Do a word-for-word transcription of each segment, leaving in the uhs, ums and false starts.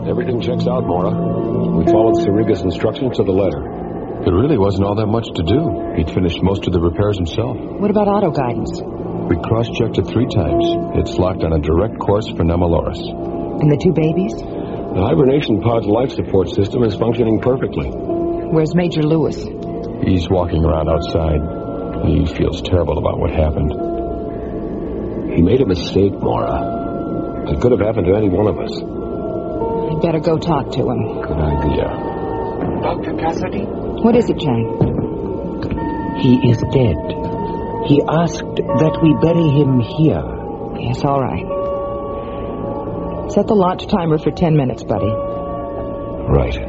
Everything checks out, Mora. We followed Sariga's instructions to the letter. It really wasn't all that much to do. He'd finished most of the repairs himself. What about auto guidance? We cross-checked it three times. It's locked on a direct course for Nemaloris. And the two babies? The hibernation pod's life support system is functioning perfectly. Where's Major Lewis? He's walking around outside. He feels terrible about what happened. He made a mistake, Mora. It could have happened to any one of us. I'd better go talk to him. Good idea. Doctor Cassidy? What is it, Chang? He is dead. He asked that we bury him here. Yes, all right. Set the launch timer for ten minutes, buddy. Right.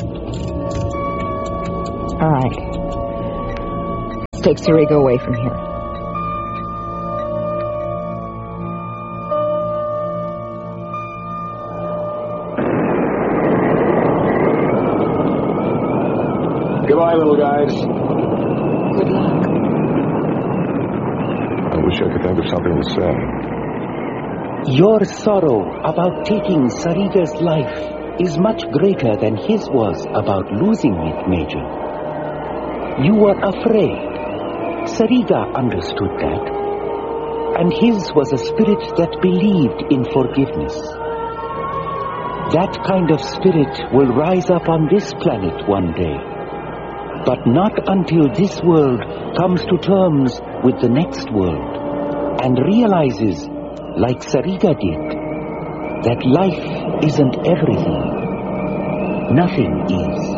All right. Let's take Sariga away from here. Goodbye, little guys. Good luck. I wish I could think of something to say. Your sorrow about taking Sariga's life is much greater than his was about losing it, Major. You were afraid. Sariga understood that. And his was a spirit that believed in forgiveness. That kind of spirit will rise up on this planet one day. But not until this world comes to terms with the next world and realizes, like Sariga did, that life isn't everything. Nothing is.